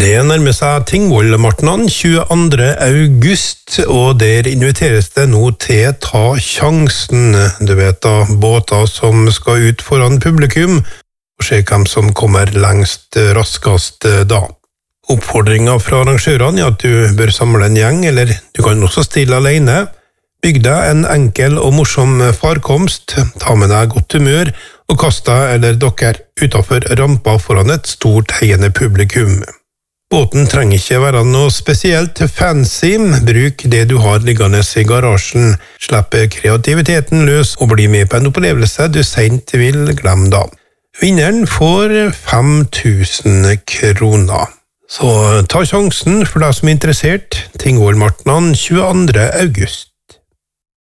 Det nærmer seg Tingvoll-martnan 22. august, og der inviteres det nå til Ta sjansen. Du vet da, båter som skal ut foran publikum, og se hvem som kommer lengst raskest da. Oppfordringen fra arrangørene er at du bør samle en gjeng, eller du kan også stille alene. Bygg deg en enkel og morsom farkomst, ta med deg godt humør, og kast deg eller dere utenfor rampa foran et stort heiende publikum. Båten trenger ikke være noe spesielt fancy, bruk det du har liggende i garasjen, slipp kreativiteten løs og bli med på en opplevelse du sent vil glemme da. Vinneren får 5.000 kroner. Så ta sjansen for deg som er interessert, Tingvoll-martnan 22. august.